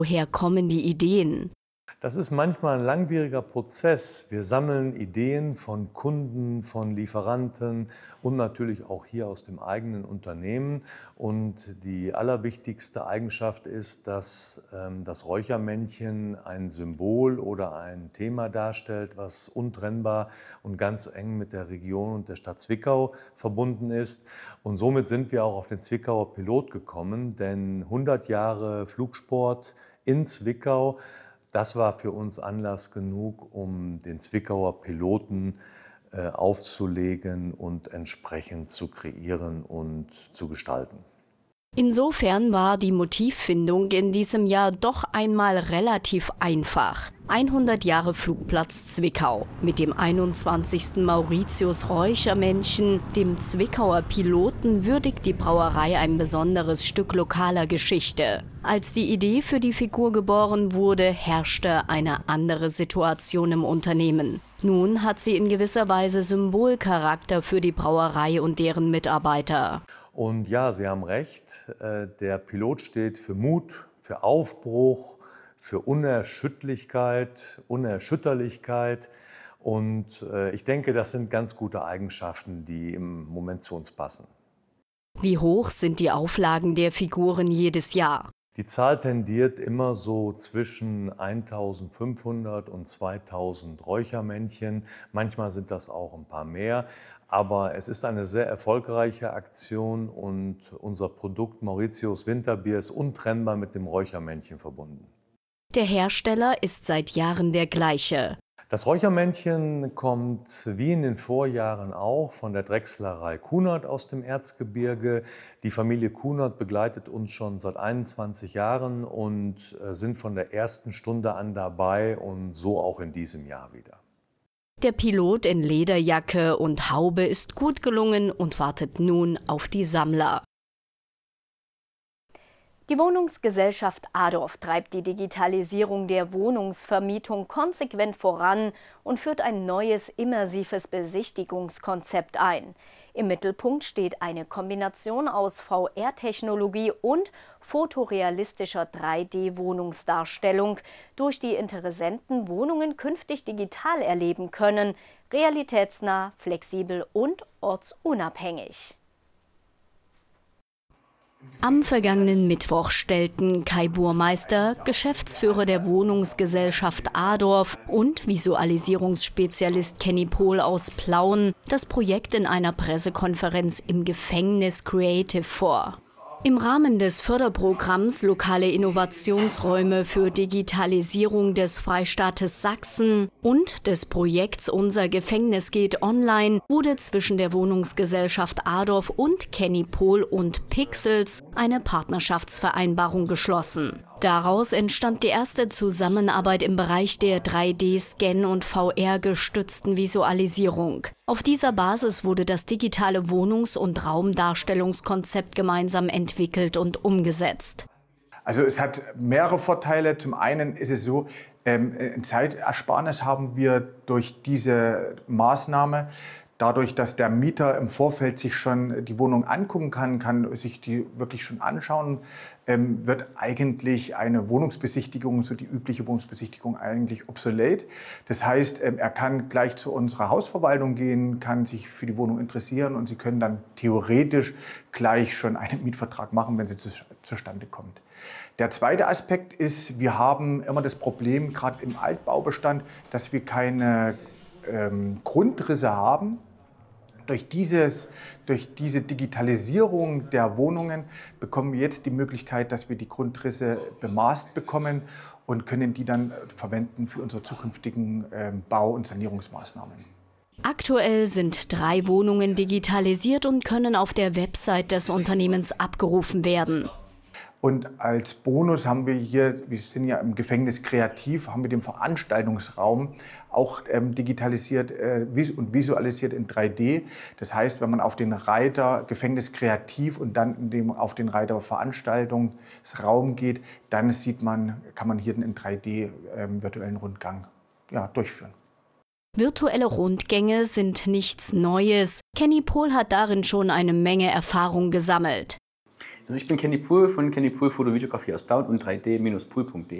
Woher kommen die Ideen? Das ist manchmal ein langwieriger Prozess. Wir sammeln Ideen von Kunden, von Lieferanten und natürlich auch hier aus dem eigenen Unternehmen. Und die allerwichtigste Eigenschaft ist, dass das Räuchermännchen ein Symbol oder ein Thema darstellt, was untrennbar und ganz eng mit der Region und der Stadt Zwickau verbunden ist. Und somit sind wir auch auf den Zwickauer Pilot gekommen, denn 100 Jahre Flugsport in Zwickau, das war für uns Anlass genug, um den Zwickauer Piloten aufzulegen und entsprechend zu kreieren und zu gestalten. Insofern war die Motivfindung in diesem Jahr doch einmal relativ einfach. 100 Jahre Flugplatz Zwickau. Mit dem 21. Mauritius-Räuchermännchen, dem Zwickauer Piloten, würdigt die Brauerei ein besonderes Stück lokaler Geschichte. Als die Idee für die Figur geboren wurde, herrschte eine andere Situation im Unternehmen. Nun hat sie in gewisser Weise Symbolcharakter für die Brauerei und deren Mitarbeiter. Und ja, Sie haben recht, der Pilot steht für Mut, für Aufbruch, für Unerschütterlichkeit. Und ich denke, das sind ganz gute Eigenschaften, die im Moment zu uns passen. Wie hoch sind die Auflagen der Figuren jedes Jahr? Die Zahl tendiert immer so zwischen 1.500 und 2.000 Räuchermännchen. Manchmal sind das auch ein paar mehr. Aber es ist eine sehr erfolgreiche Aktion und unser Produkt Mauritius Winterbier ist untrennbar mit dem Räuchermännchen verbunden. Der Hersteller ist seit Jahren der gleiche. Das Räuchermännchen kommt wie in den Vorjahren auch von der Drechslerei Kunert aus dem Erzgebirge. Die Familie Kunert begleitet uns schon seit 21 Jahren und sind von der ersten Stunde an dabei und so auch in diesem Jahr wieder. Der Pilot in Lederjacke und Haube ist gut gelungen und wartet nun auf die Sammler. Die Wohnungsgesellschaft Adorf treibt die Digitalisierung der Wohnungsvermietung konsequent voran und führt ein neues immersives Besichtigungskonzept ein. Im Mittelpunkt steht eine Kombination aus VR-Technologie und fotorealistischer 3D-Wohnungsdarstellung, durch die Interessenten Wohnungen künftig digital erleben können, realitätsnah, flexibel und ortsunabhängig. Am vergangenen Mittwoch stellten Kai Burmeister, Geschäftsführer der Wohnungsgesellschaft Adorf, und Visualisierungsspezialist Kenny Pohl aus Plauen das Projekt in einer Pressekonferenz im Gefängnis Creative vor. Im Rahmen des Förderprogramms Lokale Innovationsräume für Digitalisierung des Freistaates Sachsen und des Projekts Unser Gefängnis geht online wurde zwischen der Wohnungsgesellschaft Adorf und Kenny Pohl und Pixels eine Partnerschaftsvereinbarung geschlossen. Daraus entstand die erste Zusammenarbeit im Bereich der 3D-Scan- und VR-gestützten Visualisierung. Auf dieser Basis wurde das digitale Wohnungs- und Raumdarstellungskonzept gemeinsam entwickelt und umgesetzt. Also es hat mehrere Vorteile. Zum einen ist es so, ein Zeitersparnis haben wir durch diese Maßnahme. Dadurch, dass der Mieter im Vorfeld sich schon die Wohnung angucken kann sich die wirklich schon anschauen, wird eigentlich eine Wohnungsbesichtigung, so die übliche Wohnungsbesichtigung, eigentlich obsolet. Das heißt, er kann gleich zu unserer Hausverwaltung gehen, kann sich für die Wohnung interessieren und Sie können dann theoretisch gleich schon einen Mietvertrag machen, wenn sie zustande kommt. Der zweite Aspekt ist, wir haben immer das Problem, gerade im Altbaubestand, dass wir keine Grundrisse haben. Durch diese Digitalisierung der Wohnungen bekommen wir jetzt die Möglichkeit, dass wir die Grundrisse bemaßt bekommen und können die dann verwenden für unsere zukünftigen Bau- und Sanierungsmaßnahmen. Aktuell sind 3 Wohnungen digitalisiert und können auf der Website des Unternehmens abgerufen werden. Und als Bonus haben wir hier, wir sind ja im Gefängnis Kreativ, haben wir den Veranstaltungsraum auch digitalisiert und visualisiert in 3D. Das heißt, wenn man auf den Reiter Gefängnis Kreativ und dann auf den Reiter Veranstaltungsraum geht, dann kann man hier einen 3D virtuellen Rundgang durchführen. Virtuelle Rundgänge sind nichts Neues. Kenny Pohl hat darin schon eine Menge Erfahrung gesammelt. Also ich bin Kenny Pool von Kenny Pool Fotovideografie aus Plauen und 3D-pool.de.